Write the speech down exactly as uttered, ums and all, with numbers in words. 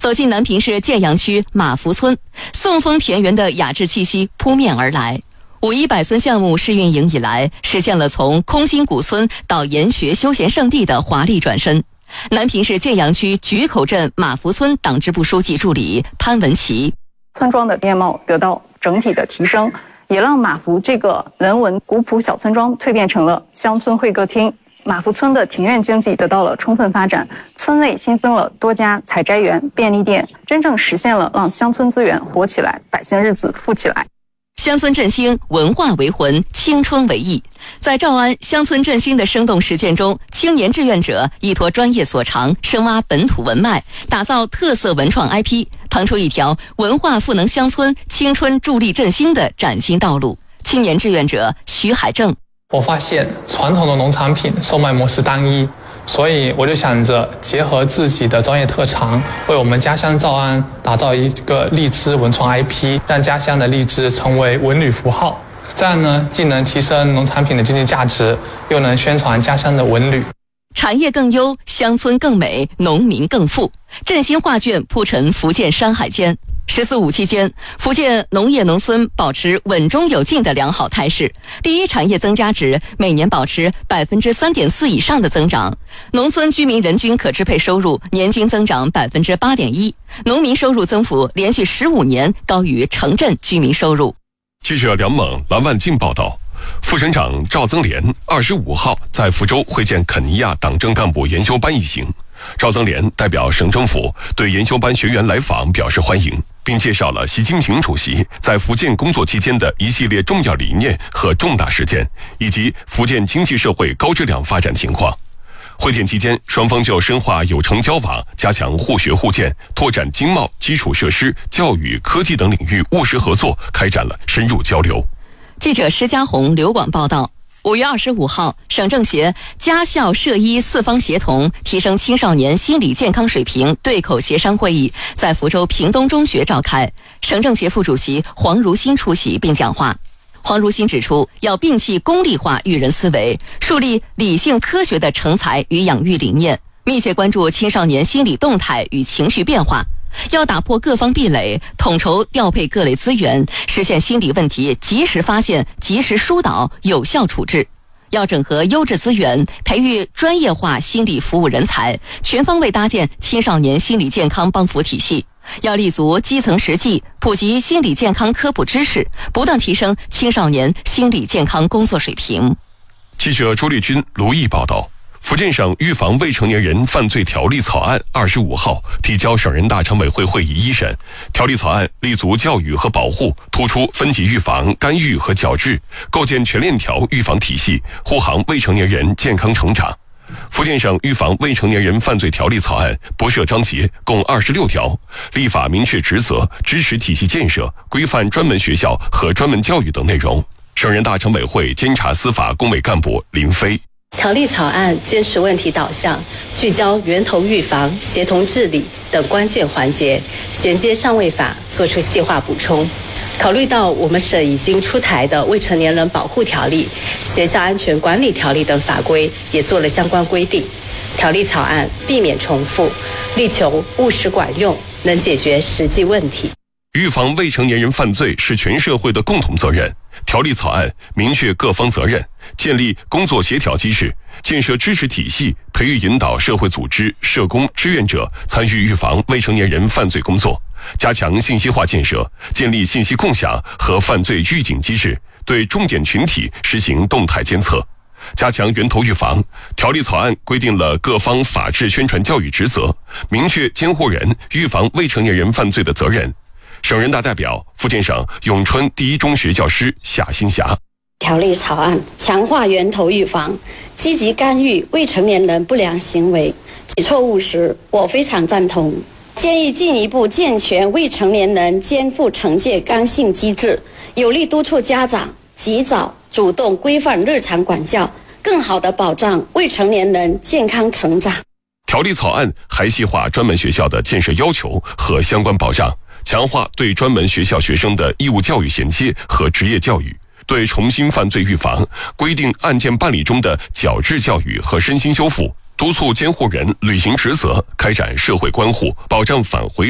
走进南平市建阳区马福村，送风田园的雅致气息扑面而来。五一百村项目试运营以来，实现了从空心古村到研学休闲胜地的华丽转身。南平市建阳区菊口镇马福村党支部书记助理潘文琪， 村庄的面貌得到整体的提升，也让马福这个人文古朴小村庄蜕变成了乡村会客厅。马福村的庭院经济得到了充分发展，村内新增了多家采摘园、便利店，真正实现了让乡村资源活起来，百姓日子富起来。 乡村振兴，文化为魂，青春为艺。在诏安乡村振兴的生动实践中，青年志愿者依托专业所长，深挖本土文脉，打造特色文创 I P， 腾出一条文化赋能乡村、青春助力振兴的崭新道路。青年志愿者徐海正， 我发现传统的农产品售卖模式单一，所以我就想着结合自己的专业特长，为我们家乡诏安打造一个荔枝文创 I P， 让家乡的荔枝成为文旅符号。这样呢，既能提升农产品的经济价值，又能宣传家乡的文旅。 产业更优，乡村更美，农民更富。振兴画卷铺陈福建山海间。十四五期间，福建农业农村保持稳中有进的良好态势，第一产业增加值每年保持百分之三点四以上的增长，农村居民人均可支配收入年均增长百分之八点一，农民收入增幅连续十五年高于城镇居民收入。 记者梁猛、蓝万进报道。副省长赵增莲二十五号在福州会见肯尼亚党政干部研修班一行。赵增莲代表省政府对研修班学员来访表示欢迎，并介绍了习近平主席在福建工作期间的一系列重要理念和重大实践，以及福建经济社会高质量发展情况。会见期间，双方就深化有城交往、加强互学互鉴、拓展经贸、基础设施、教育、科技等领域务实合作开展了深入交流。 记者施家红、刘广报道。五月二十五号，省政协家校社医四方协同提升青少年心理健康水平对口协商会议在福州屏东中学召开，省政协副主席黄如新出席并讲话。黄如新指出，要摒弃功利化育人思维，树立理性科学的成才与养育理念，密切关注青少年心理动态与情绪变化。要打破各方壁垒，统筹调配各类资源，实现心理问题及时发现、及时疏导、有效处置。要整合优质资源，培育专业化心理服务人才，全方位搭建青少年心理健康帮扶体系。要立足基层实际，普及心理健康科普知识，不断提升青少年心理健康工作水平。 记者朱丽君、卢毅报道。福建省预防未成年人犯罪条例草案二十五号提交省人大常委会会议一审。条例草案立足教育和保护，突出分级预防、干预和矫治，构建全链条预防体系，护航未成年人健康成长。福建省预防未成年人犯罪条例草案不设章节，共二十六条，立法明确职责，支持体系建设，规范专门学校和专门教育等内容。省人大常委会监察司法工委干部林飞。 条例草案坚持问题导向，聚焦源头预防、协同治理等关键环节，衔接上位法作出细化补充。考虑到我们省已经出台的未成年人保护条例、学校安全管理条例等法规也做了相关规定，条例草案避免重复，力求务实管用，能解决实际问题。 预防未成年人犯罪是全社会的共同责任。条例草案明确各方责任，建立工作协调机制，建设支持体系，培育引导社会组织、社工、志愿者参与预防未成年人犯罪工作，加强信息化建设，建立信息共享和犯罪预警机制，对重点群体实行动态监测，加强源头预防。条例草案规定了各方法治宣传教育职责，明确监护人预防未成年人犯罪的责任。省人大代表、福建省永春第一中学教师夏新霞。 条例草案强化源头预防，积极干预未成年人不良行为，举措务实，我非常赞同。建议进一步健全未成年人监护惩戒刚性机制，有力督促家长及早主动规范日常管教，更好地保障未成年人健康成长。 条例草案还细化专门学校的建设要求和相关保障，强化对专门学校学生的义务教育衔接和职业教育，对重新犯罪预防规定案件办理中的矫治教育和身心修复，督促监护人履行职责，开展社会关护，保障返回